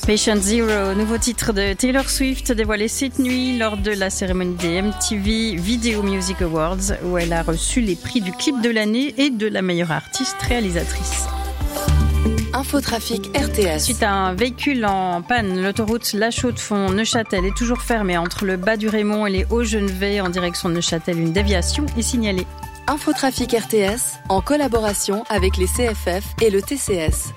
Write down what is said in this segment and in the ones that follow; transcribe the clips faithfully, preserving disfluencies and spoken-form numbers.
Patient Zero, nouveau titre de Taylor Swift dévoilé cette nuit lors de la cérémonie des M T V Video Music Awards où elle a reçu les prix du clip de l'année et de la meilleure artiste réalisatrice. Infotrafic R T S. Suite à un véhicule en panne, l'autoroute La Chaux-de-Fonds-Neuchâtel est toujours fermée entre le bas du Raymond et les Hauts-Genevais en direction de Neuchâtel. Une déviation est signalée. Infotrafic R T S en collaboration avec les C F F et le T C S.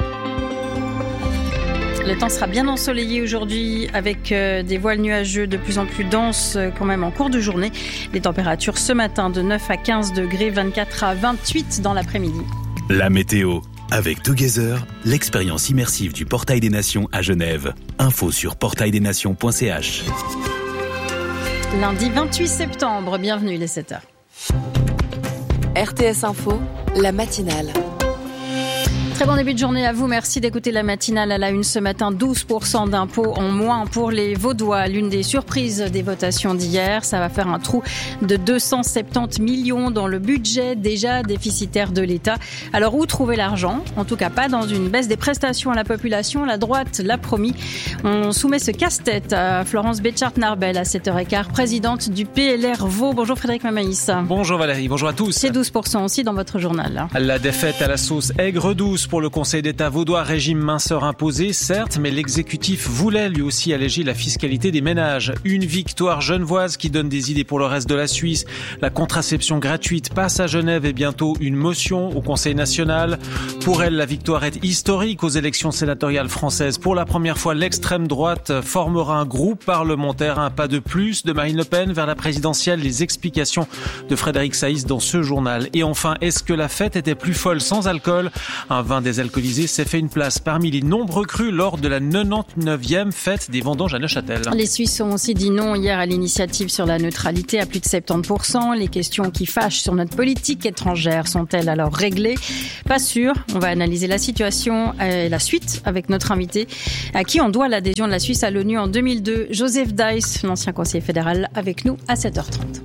Le temps sera bien ensoleillé aujourd'hui avec des voiles nuageux de plus en plus denses quand même en cours de journée. Les températures ce matin de neuf à quinze degrés, vingt-quatre à vingt-huit dans l'après-midi. La météo avec Together, l'expérience immersive du Portail des Nations à Genève. Info sur portail des nations point c h. Lundi vingt-huit septembre, bienvenue, il est sept heures. R T S Info, la matinale. Très bon début de journée à vous. Merci d'écouter la matinale à la une ce matin. douze pour cent d'impôts en moins pour les Vaudois. L'une des surprises des votations d'hier. Ça va faire un trou de deux cent soixante-dix millions dans le budget déjà déficitaire de l'État. Alors où trouver l'argent? En tout cas pas dans une baisse des prestations à la population. La droite l'a promis. On soumet ce casse-tête à Florence Béchart-Narbel à sept heures quinze, présidente du P L R Vaud. Bonjour Frédéric Mamaïs. Bonjour Valérie, bonjour à tous. C'est douze pour cent aussi dans votre journal. La défaite à la sauce aigre-douce pour le Conseil d'État vaudois, régime minceur imposé, certes, mais l'exécutif voulait lui aussi alléger la fiscalité des ménages. Une victoire genevoise qui donne des idées pour le reste de la Suisse. La contraception gratuite passe à Genève et bientôt une motion au Conseil national. Pour elle, la victoire est historique aux élections sénatoriales françaises. Pour la première fois, l'extrême droite formera un groupe parlementaire, un pas de plus de Marine Le Pen vers la présidentielle. Les explications de Frédéric Saïs dans ce journal. Et enfin, est-ce que la fête était plus folle sans alcool? Un vin désalcoolisé s'est fait une place parmi les nombreux crus lors de la quatre-vingt-dix-neuvième fête des vendanges à Neuchâtel. Les Suisses ont aussi dit non hier à l'initiative sur la neutralité à plus de soixante-dix pour cent. Les questions qui fâchent sur notre politique étrangère sont-elles alors réglées? Pas sûr. On va analyser la situation et la suite avec notre invité à qui on doit l'adhésion de la Suisse à l'ONU en deux mille deux. Joseph Dice, l'ancien conseiller fédéral, avec nous à sept heures trente.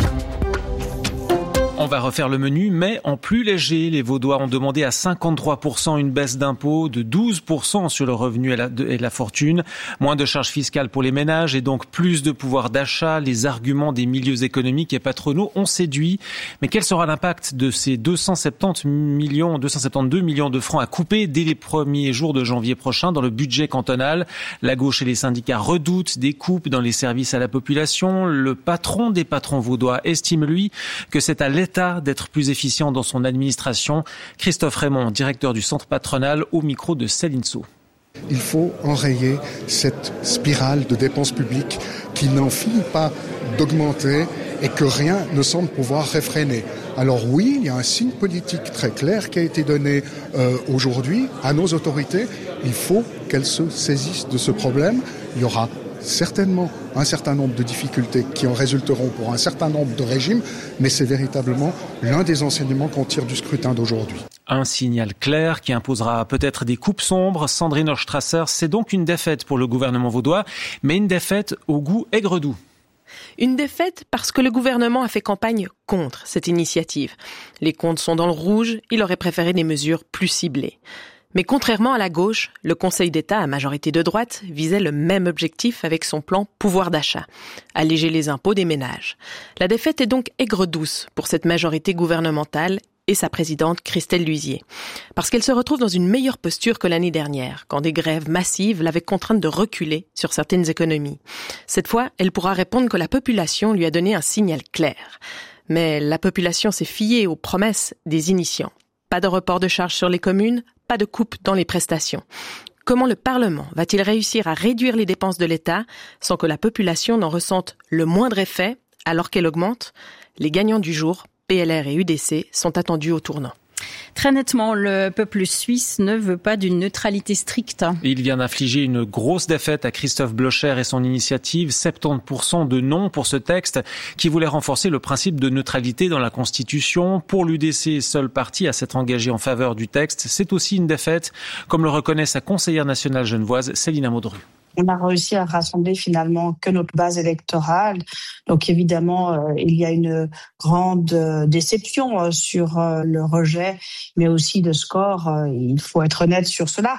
On va refaire le menu, mais en plus léger. Les Vaudois ont demandé à cinquante-trois pour cent une baisse d'impôts de douze pour cent sur le revenu et la, de, et la fortune. Moins de charges fiscales pour les ménages et donc plus de pouvoir d'achat. Les arguments des milieux économiques et patronaux ont séduit. Mais quel sera l'impact de ces deux cent soixante-dix millions, deux cent soixante-douze millions de francs à couper dès les premiers jours de janvier prochain dans le budget cantonal? La gauche et les syndicats redoutent des coupes dans les services à la population. Le patron des patrons vaudois estime, lui, que c'est à l'État d'être plus efficient dans son administration. Christophe Raymond, directeur du centre patronal, au micro de Céline Sceau. Il faut enrayer cette spirale de dépenses publiques qui n'en finit pas d'augmenter et que rien ne semble pouvoir réfréner. Alors oui, il y a un signe politique très clair qui a été donné euh, aujourd'hui à nos autorités. Il faut qu'elles se saisissent de ce problème. Il y aura certainement un certain nombre de difficultés qui en résulteront pour un certain nombre de régimes, mais c'est véritablement l'un des enseignements qu'on tire du scrutin d'aujourd'hui. Un signal clair qui imposera peut-être des coupes sombres. Sandrine Hochstrasser, c'est donc une défaite pour le gouvernement vaudois, mais une défaite au goût aigre-doux. Une défaite parce que le gouvernement a fait campagne contre cette initiative. Les comptes sont dans le rouge, il aurait préféré des mesures plus ciblées. Mais contrairement à la gauche, le Conseil d'État à majorité de droite visait le même objectif avec son plan pouvoir d'achat, alléger les impôts des ménages. La défaite est donc aigre-douce pour cette majorité gouvernementale et sa présidente Christelle Luisier, parce qu'elle se retrouve dans une meilleure posture que l'année dernière, quand des grèves massives l'avaient contrainte de reculer sur certaines économies. Cette fois, elle pourra répondre que la population lui a donné un signal clair. Mais la population s'est fiée aux promesses des initiants. Pas de report de charges sur les communes, pas de coupe dans les prestations. Comment le Parlement va-t-il réussir à réduire les dépenses de l'État sans que la population n'en ressente le moindre effet alors qu'elle augmente? Les gagnants du jour, P L R et U D C, sont attendus au tournant. Très nettement, le peuple suisse ne veut pas d'une neutralité stricte. Il vient d'infliger une grosse défaite à Christophe Blocher et son initiative. soixante-dix pour cent de non pour ce texte qui voulait renforcer le principe de neutralité dans la Constitution. Pour l'U D C, seul parti à s'être engagé en faveur du texte. C'est aussi une défaite, comme le reconnaît sa conseillère nationale genevoise, Célina Maudru. On a réussi à rassembler finalement que notre base électorale. Donc évidemment, euh, il y a une grande euh, déception euh, sur euh, le rejet, mais aussi le score. Euh, il faut être honnête sur cela.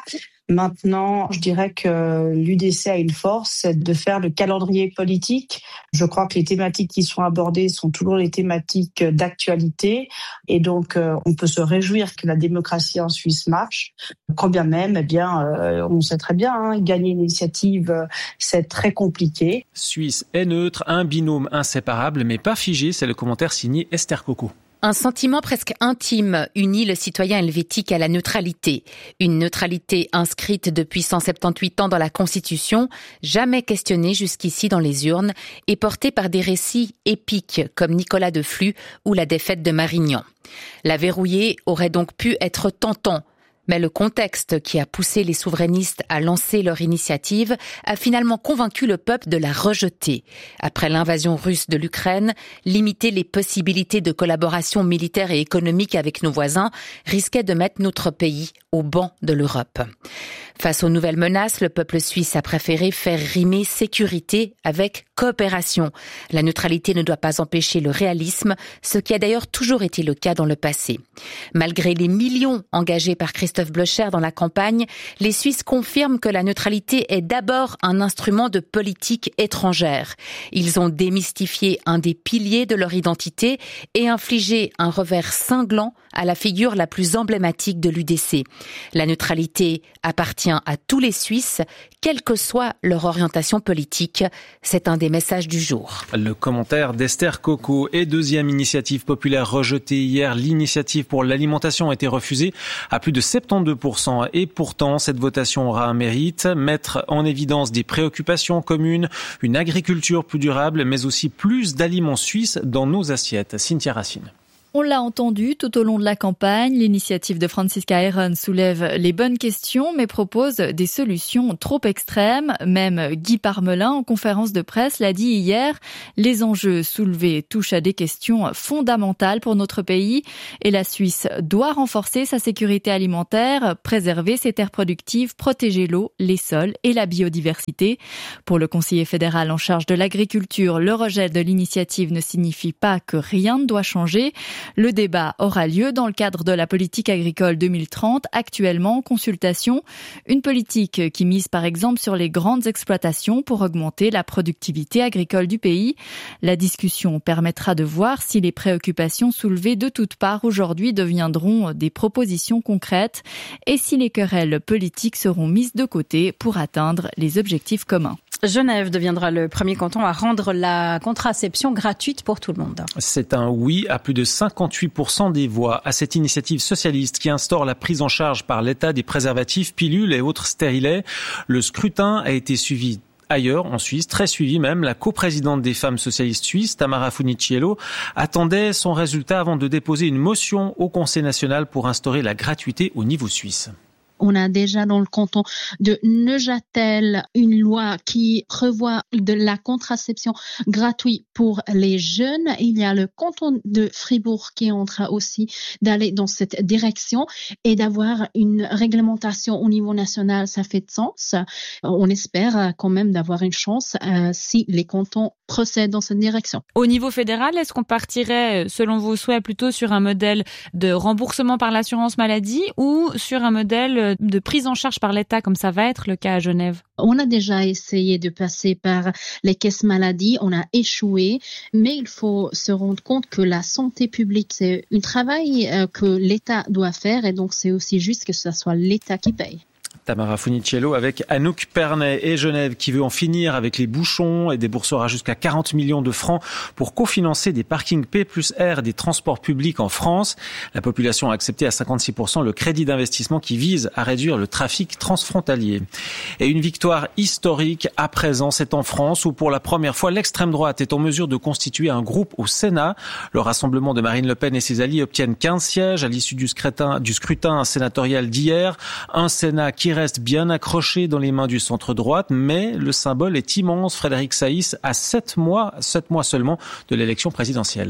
Maintenant, je dirais que l'U D C a une force, c'est de faire le calendrier politique. Je crois que les thématiques qui sont abordées sont toujours les thématiques d'actualité. Et donc, euh, on peut se réjouir que la démocratie en Suisse marche. Quand bien même, eh bien, euh, on sait très bien, hein, gagner une initiative, euh, c'est très compliqué. Suisse est neutre, un binôme inséparable, mais pas figé. C'est le commentaire signé Esther Coco. Un sentiment presque intime unit le citoyen helvétique à la neutralité. Une neutralité inscrite depuis cent soixante-dix-huit ans dans la Constitution, jamais questionnée jusqu'ici dans les urnes et portée par des récits épiques comme Nicolas de Flue ou la défaite de Marignan. La verrouiller aurait donc pu être tentant. Mais le contexte qui a poussé les souverainistes à lancer leur initiative a finalement convaincu le peuple de la rejeter. Après l'invasion russe de l'Ukraine, limiter les possibilités de collaboration militaire et économique avec nos voisins risquait de mettre notre pays au banc de l'Europe. Face aux nouvelles menaces, le peuple suisse a préféré faire rimer sécurité avec coopération. La neutralité ne doit pas empêcher le réalisme, ce qui a d'ailleurs toujours été le cas dans le passé. Malgré les millions engagés par Christophe Blocher dans la campagne, les Suisses confirment que la neutralité est d'abord un instrument de politique étrangère. Ils ont démystifié un des piliers de leur identité et infligé un revers cinglant à la figure la plus emblématique de l'U D C. La neutralité appartient à tous les Suisses, quelle que soit leur orientation politique. C'est un des messages du jour. Le commentaire d'Esther Coco. Et deuxième initiative populaire rejetée hier, l'initiative pour l'alimentation a été refusée à plus de soixante-douze pour cent. Et pourtant, cette votation aura un mérite, mettre en évidence des préoccupations communes, une agriculture plus durable, mais aussi plus d'aliments suisses dans nos assiettes. Cynthia Racine. On l'a entendu tout au long de la campagne, l'initiative de Franziska Heeren soulève les bonnes questions mais propose des solutions trop extrêmes. Même Guy Parmelin, en conférence de presse, l'a dit hier, les enjeux soulevés touchent à des questions fondamentales pour notre pays et la Suisse doit renforcer sa sécurité alimentaire, préserver ses terres productives, protéger l'eau, les sols et la biodiversité. Pour le conseiller fédéral en charge de l'agriculture, le rejet de l'initiative ne signifie pas que rien ne doit changer. Le débat aura lieu dans le cadre de la politique agricole deux mille trente, actuellement en consultation. Une politique qui mise par exemple sur les grandes exploitations pour augmenter la productivité agricole du pays. La discussion permettra de voir si les préoccupations soulevées de toutes parts aujourd'hui deviendront des propositions concrètes et si les querelles politiques seront mises de côté pour atteindre les objectifs communs. Genève deviendra le premier canton à rendre la contraception gratuite pour tout le monde. C'est un oui à plus de cinquante-huit pour cent des voix à cette initiative socialiste qui instaure la prise en charge par l'État des préservatifs, pilules et autres stérilets. Le scrutin a été suivi ailleurs, en Suisse, très suivi même. La coprésidente des femmes socialistes suisses, Tamara Funiciello, attendait son résultat avant de déposer une motion au Conseil national pour instaurer la gratuité au niveau suisse. On a déjà dans le canton de Neuchâtel une loi qui prévoit de la contraception gratuite pour les jeunes. Il y a le canton de Fribourg qui est en train aussi d'aller dans cette direction et d'avoir une réglementation au niveau national, ça fait de sens. On espère quand même d'avoir une chance euh, si les cantons procèdent dans cette direction. Au niveau fédéral, est-ce qu'on partirait, selon vos souhaits, plutôt sur un modèle de remboursement par l'assurance maladie ou sur un modèle de prise en charge par l'État, comme ça va être le cas à Genève? On a déjà essayé de passer par les caisses maladie, on a échoué, mais il faut se rendre compte que la santé publique, c'est un travail que l'État doit faire et donc c'est aussi juste que ce soit l'État qui paye. Tamara Funiciello avec Anouk Pernet et Genève qui veut en finir avec les bouchons et déboursera jusqu'à quarante millions de francs pour cofinancer des parkings P plus R des transports publics en France. La population a accepté à cinquante-six pour cent le crédit d'investissement qui vise à réduire le trafic transfrontalier. Et une victoire historique à présent, c'est en France où pour la première fois l'extrême droite est en mesure de constituer un groupe au Sénat. Le rassemblement de Marine Le Pen et ses alliés obtiennent quinze sièges à l'issue du scrutin, du scrutin sénatorial d'hier. Un Sénat qui reste bien accroché dans les mains du centre-droite, mais le symbole est immense. Frédéric Saïs à sept mois, sept mois seulement de l'élection présidentielle.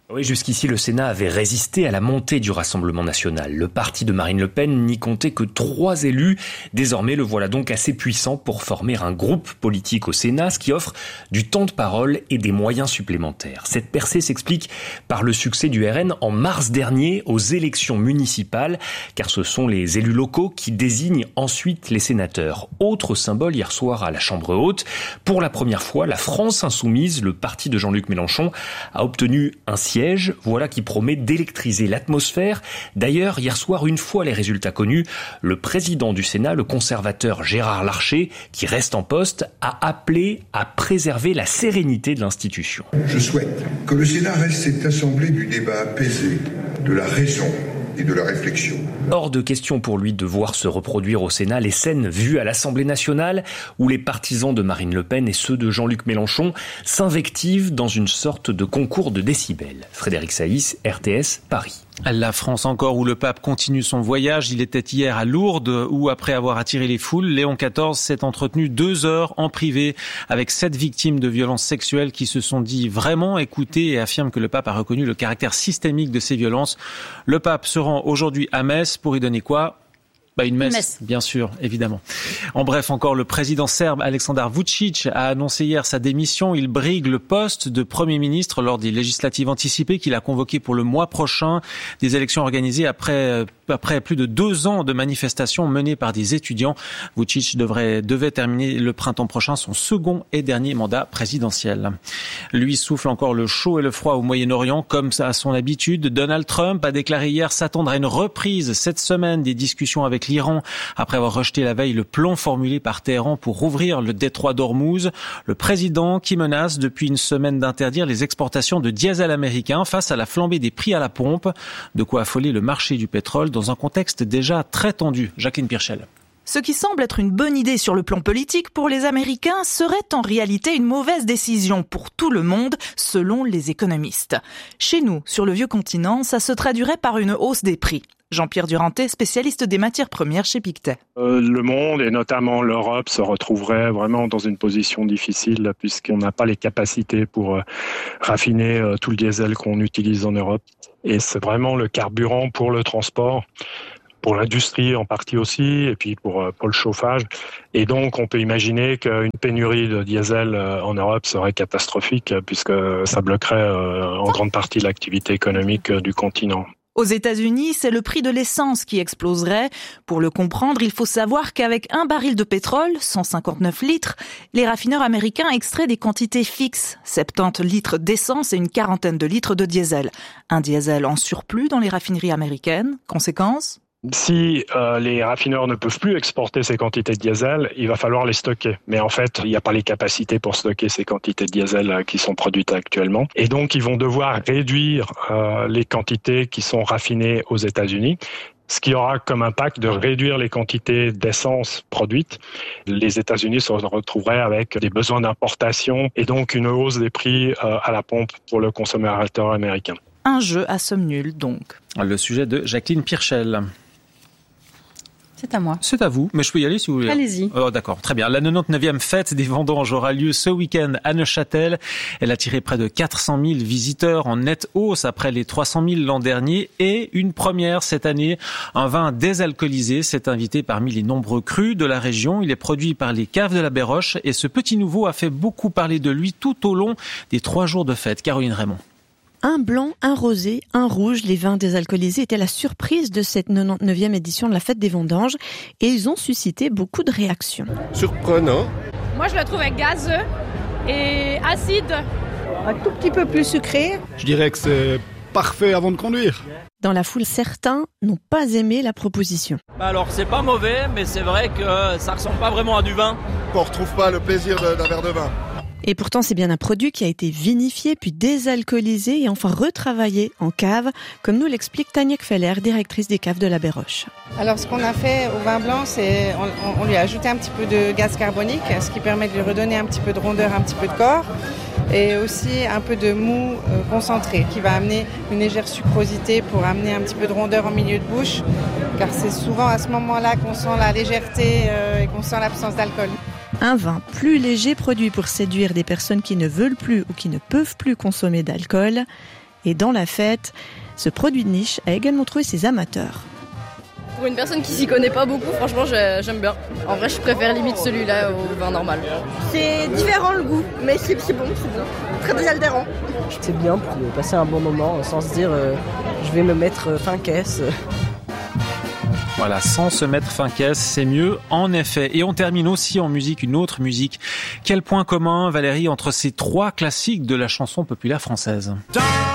Oui, jusqu'ici, le Sénat avait résisté à la montée du Rassemblement national. Le parti de Marine Le Pen n'y comptait que trois élus. Désormais, le voilà donc assez puissant pour former un groupe politique au Sénat, ce qui offre du temps de parole et des moyens supplémentaires. Cette percée s'explique par le succès du R N en mars dernier aux élections municipales, car ce sont les élus locaux qui désignent ensuite les sénateurs. Autre symbole hier soir à la Chambre haute, pour la première fois, la France insoumise, le parti de Jean-Luc Mélenchon, a obtenu un siège. Voilà qui promet d'électriser l'atmosphère. D'ailleurs, hier soir, une fois les résultats connus, le président du Sénat, le conservateur Gérard Larcher, qui reste en poste, a appelé à préserver la sérénité de l'institution. Je souhaite que le Sénat reste cette assemblée du débat apaisé, de la raison et de la réflexion. Hors de question pour lui de voir se reproduire au Sénat les scènes vues à l'Assemblée nationale où les partisans de Marine Le Pen et ceux de Jean-Luc Mélenchon s'invectivent dans une sorte de concours de décibels. Frédéric Saïs, R T S, Paris. La France encore, où le pape continue son voyage. Il était hier à Lourdes où, après avoir attiré les foules, Léon quatorze s'est entretenu deux heures en privé avec sept victimes de violences sexuelles qui se sont dit vraiment écoutées et affirment que le pape a reconnu le caractère systémique de ces violences. Le pape se rend aujourd'hui à Metz pour y donner quoi ? Bah une messe, une messe, bien sûr, évidemment. En bref, encore le président serbe Aleksandar Vučić a annoncé hier sa démission. Il brigue le poste de Premier ministre lors des législatives anticipées qu'il a convoquées pour le mois prochain. Des élections organisées après après plus de deux ans de manifestations menées par des étudiants. Vučić devrait devait terminer le printemps prochain son second et dernier mandat présidentiel. Lui souffle encore le chaud et le froid au Moyen-Orient, comme à son habitude. Donald Trump a déclaré hier s'attendre à une reprise cette semaine des discussions avec l'Iran, après avoir rejeté la veille le plan formulé par Téhéran pour rouvrir le détroit d'Ormuz. Le président qui menace depuis une semaine d'interdire les exportations de diesel américain face à la flambée des prix à la pompe. De quoi affoler le marché du pétrole dans un contexte déjà très tendu. Jacqueline Pirchel. Ce qui semble être une bonne idée sur le plan politique pour les Américains serait en réalité une mauvaise décision pour tout le monde, selon les économistes. Chez nous, sur le vieux continent, ça se traduirait par une hausse des prix. Jean-Pierre Durantet, spécialiste des matières premières chez Pictet. Euh, le monde et notamment l'Europe se retrouverait vraiment dans une position difficile puisqu'on n'a pas les capacités pour euh, raffiner euh, tout le diesel qu'on utilise en Europe. Et c'est vraiment le carburant pour le transport, pour l'industrie en partie aussi, et puis pour, euh, pour le chauffage. Et donc on peut imaginer qu'une pénurie de diesel euh, en Europe serait catastrophique puisque ça bloquerait euh, en grande partie l'activité économique euh, du continent. Aux États-Unis, c'est le prix de l'essence qui exploserait. Pour le comprendre, il faut savoir qu'avec un baril de pétrole, cent cinquante-neuf litres, les raffineurs américains extraient des quantités fixes, soixante-dix litres d'essence et une quarantaine de litres de diesel. Un diesel en surplus dans les raffineries américaines. Conséquence ? Si euh, les raffineurs ne peuvent plus exporter ces quantités de diesel, il va falloir les stocker. Mais en fait, il n'y a pas les capacités pour stocker ces quantités de diesel euh, qui sont produites actuellement. Et donc, ils vont devoir réduire euh, les quantités qui sont raffinées aux États-Unis, ce qui aura comme impact de réduire les quantités d'essence produites. Les États-Unis se retrouveraient avec des besoins d'importation et donc une hausse des prix euh, à la pompe pour le consommateur américain. Un jeu à somme nulle, donc. Le sujet de Jacqueline Pirchel. C'est à moi. C'est à vous, mais je peux y aller si vous voulez. Allez-y. Oh, d'accord, très bien. La quatre-vingt-dix-neuvième fête des vendanges aura lieu ce week-end à Neuchâtel. Elle a attiré près de quatre cent mille visiteurs en nette hausse après les trois cent mille l'an dernier et une première cette année. Un vin désalcoolisé s'est invité parmi les nombreux crus de la région. Il est produit par les caves de la Béroche et ce petit nouveau a fait beaucoup parler de lui tout au long des trois jours de fête. Caroline Raymond. Un blanc, un rosé, un rouge, les vins désalcoolisés étaient la surprise de cette quatre-vingt-dix-neuvième édition de la fête des vendanges et ils ont suscité beaucoup de réactions. Surprenant. Moi je le trouvais gazeux et acide. Un tout petit peu plus sucré. Je dirais que c'est parfait avant de conduire. Dans la foule, certains n'ont pas aimé la proposition. Alors c'est pas mauvais, mais c'est vrai que ça ressemble pas vraiment à du vin. On retrouve pas le plaisir d'un verre de vin. Et pourtant, c'est bien un produit qui a été vinifié, puis désalcoolisé et enfin retravaillé en cave, comme nous l'explique Tania Kfeller, directrice des caves de la Béroche. Alors, ce qu'on a fait au vin blanc, c'est on, on lui a ajouté un petit peu de gaz carbonique, ce qui permet de lui redonner un petit peu de rondeur, un petit peu de corps, et aussi un peu de mou euh, concentré, qui va amener une légère sucrosité pour amener un petit peu de rondeur en milieu de bouche, car c'est souvent à ce moment-là qu'on sent la légèreté euh, et qu'on sent l'absence d'alcool. Un vin plus léger produit pour séduire des personnes qui ne veulent plus ou qui ne peuvent plus consommer d'alcool. Et dans la fête, ce produit de niche a également trouvé ses amateurs. Pour une personne qui s'y connaît pas beaucoup, franchement, j'aime bien. En vrai, je préfère limite celui-là au vin normal. C'est différent le goût, mais c'est bon, c'est bon. Très désaltérant. C'est bien pour passer un bon moment sans se dire euh, je vais me mettre fin caisse. Voilà, sans se mettre fin caisse, c'est mieux, en effet. Et on termine aussi en musique, une autre musique. Quel point commun, Valérie, entre ces trois classiques de la chanson populaire française ?